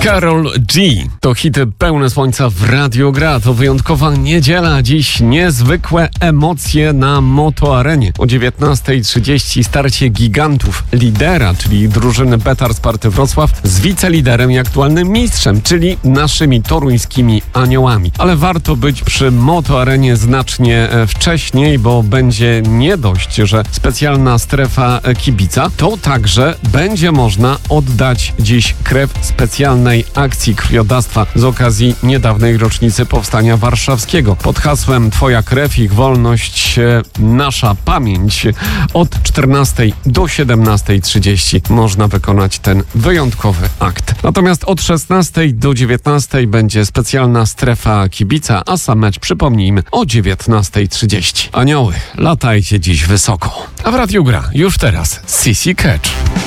Karol G. To hity pełne słońca w Radiu Gra. To wyjątkowa niedziela. Dziś niezwykłe emocje na Motoarenie. O 19:30 starcie gigantów. Lidera, czyli drużyny Betar Sparty Wrocław z wiceliderem i aktualnym mistrzem, czyli naszymi toruńskimi aniołami. Ale warto być przy Motoarenie znacznie wcześniej, bo będzie nie dość, że specjalna strefa kibica, to także będzie można oddać dziś krew specjalnej akcji krwiodawstwa z okazji niedawnej rocznicy Powstania Warszawskiego. Pod hasłem Twoja krew, ich wolność, nasza pamięć od 14 do 17:30 można wykonać ten wyjątkowy akt. Natomiast od 16 do 19 będzie specjalna strefa kibica, a sam mecz, przypomnijmy, o 19:30. Anioły, latajcie dziś wysoko. A w Radiu Gra już teraz Sissy Catch.